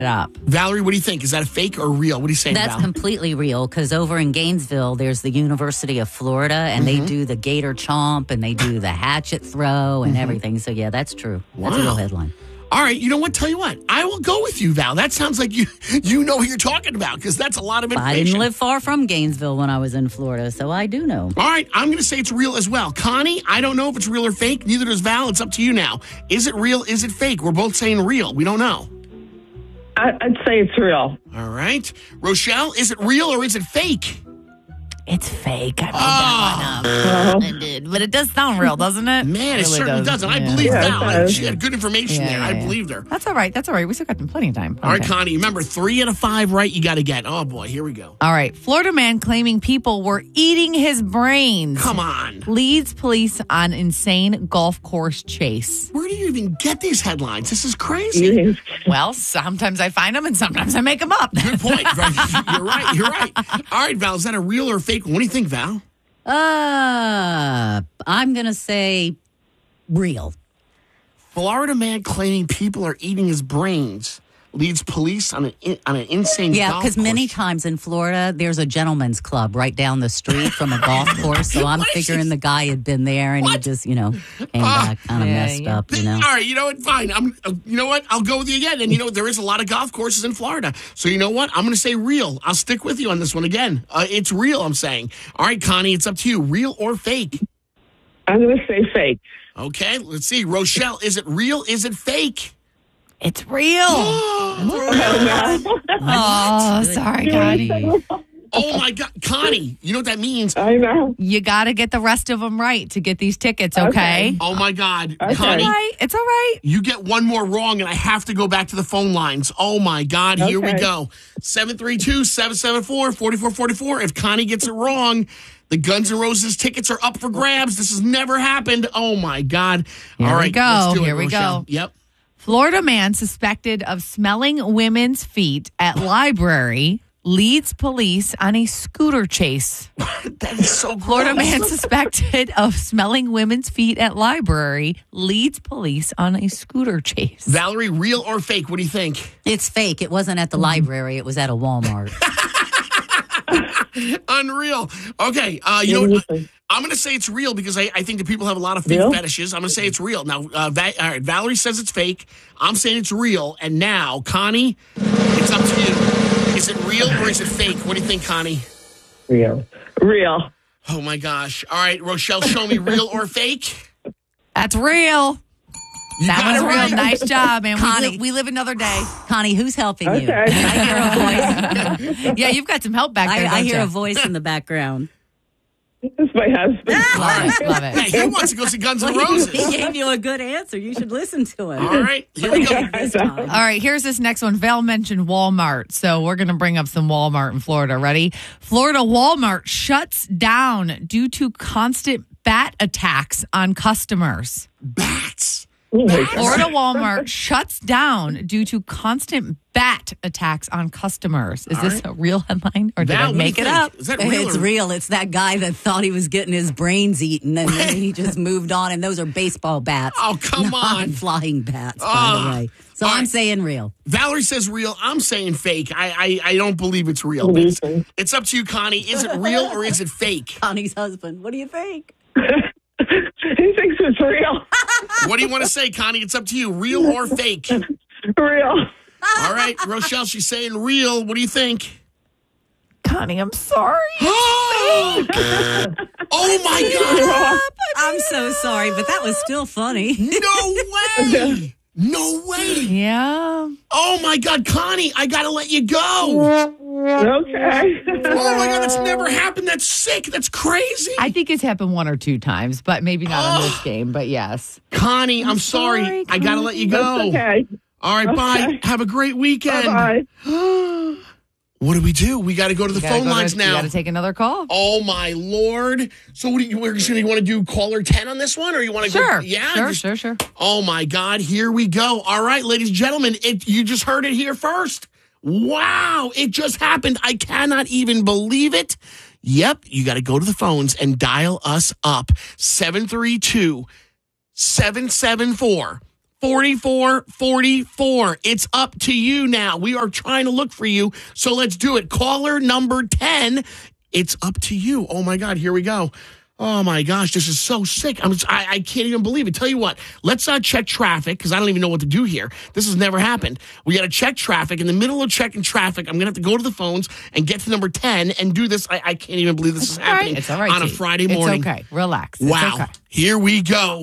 up. Valerie, what do you think? Is that a fake or real? What are you saying, That's Val? completely real because over in Gainesville, there's the University of Florida, and they do the gator chomp, and they do the hatchet throw and everything. So, yeah, that's true. That's a real headline. All right, you know what? Tell you what, I will go with you, Val. That sounds like you know what you're talking about because that's a lot of information. I didn't live far from Gainesville when I was in Florida, so I do know. All right, I'm going to say it's real as well. Connie, I don't know if it's real or fake. Neither does Val. It's up to you now. Is it real? Is it fake? We're both saying real. We don't know. I'd say it's real. All right. Rochelle, is it real or is it fake? It's fake. I made that one up. I did. But it does sound real, doesn't it? Man, it really certainly doesn't. I believe Yeah, Val. it does. She had good information there. I believed her. That's all right. That's all right. We still got plenty of time. All right, Okay. Connie, remember, 3 out of 5 right you got to get. Oh, boy, here we go. All right. Florida man claiming people were eating his brains. Come on. Leads police on insane golf course chase. Where do you even get these headlines? This is crazy. Well, sometimes I find them and sometimes I make them up. Good point. You're right. You're right. All right, Val, is that a real or fake one? What do you think, Val? I'm going to say real. Florida man claiming people are eating his brains leads police on an insane Yeah, golf because many course. times in Florida, there's a gentleman's club right down the street from a golf course. So I'm What? figuring the guy had been there and he just, came back kind of messed up, All right, you know what? Fine. You know what? I'll go with you again. And there is a lot of golf courses in Florida. So you know what? I'm going to say real. I'll stick with you on this one again. It's real, I'm saying. All right, Connie, it's up to you. Real or fake? I'm going to say fake. Okay, let's see. Rochelle, is it real? Is it fake? It's real. Oh, Sorry, Connie. Oh, my God. Connie, you know what that means? I know. You got to get the rest of them right to get these tickets, okay? Oh, my God. Okay. Connie, It's all right. you get one more wrong, and I have to go back to the phone lines. Oh, my God. Here we Okay. go. 732-774-4444. If Connie gets it wrong, the Guns N' Roses tickets are up for grabs. This has never happened. Oh, my God. Here All we right, go. let's do it, Here we Rochelle. go. Yep. Florida man suspected of smelling women's feet at library leads police on a scooter chase. That is so gross. Florida man suspected of smelling women's feet at library leads police on a scooter chase. Valerie, real or fake? What do you think? It's fake. It wasn't at the library. It was at a Walmart. Unreal. Okay, you know what? I'm going to say it's real because I think that people have a lot of fake fetishes. I'm going to say it's real. Now, all right, Valerie says it's fake. I'm saying it's real. And now, Connie, it's up to you. Is it real or is it fake? What do you think, Connie? Real. Oh, my gosh. All right, Rochelle, show me real or fake. That's real. That got was it real. right. Nice job, man. Connie. We live another day. Connie, who's helping you? Okay. I hear a voice. Yeah, you've got some help back there. I don't hear you? a voice in the background. It's my husband. Love it. Hey, he wants to go see Guns N' Roses. He gave you a good answer. You should listen to him. All right, here we go. This time. All right, here's this next one. Val mentioned Walmart, so we're going to bring up some Walmart in Florida. Ready? Florida Walmart shuts down due to constant bat attacks on customers. Bats. Oh my God. Florida Walmart shuts down due to constant bat attacks on customers. Is this a real headline or did Val, I what do make you it think? up? Is that real? It's or- real. It's that guy that thought he was getting his brains eaten, and then he just moved on. And those are baseball bats. Oh, come not on. flying bats, by the way. So all I'm right. saying real. Valerie says real. I'm saying fake. I don't believe it's real. But it's up to you, Connie. Is it real or is it fake? Connie's husband. What do you think? He thinks it's real. What do you want to say, Connie? It's up to you. Real or fake? Real. All right, Rochelle, she's saying real. What do you think? Connie, I'm sorry. Oh my God. I'm so sorry, but that was still funny. No way. No way. Yeah. Oh my God, Connie, I got to let you go. Okay. Oh my God, that's never happened. That's sick. That's crazy. I think it's happened 1 or 2 times, but maybe not on this game, but yes. Connie, I'm sorry. sorry, I got to let you go. Okay. All right, bye. Have a great weekend. Bye-bye. What do? We got to go to the phone lines You now. got to take another call. Oh my Lord! So, what do you want to do? Caller 10 on this one, or you want to Sure. go? Yeah, Sure. Oh my God! Here we go. All right, ladies and gentlemen, you just heard it here first. Wow! It just happened. I cannot even believe it. Yep, you got to go to the phones and dial us up 732-774. 4444. It's up to you now. We are trying to look for you, so let's do it. Caller number 10. It's up to you. Oh, my God. Here we go. Oh, my gosh. This is so sick. I can't even believe it. Tell you what. Let's check traffic because I don't even know what to do here. This has never happened. We got to check traffic. In the middle of checking traffic, I'm going to have to go to the phones and get to number 10 and do this. I can't even believe this is happening It's all right, on a T. Friday morning. It's okay. Relax. Wow. It's okay. Here we go.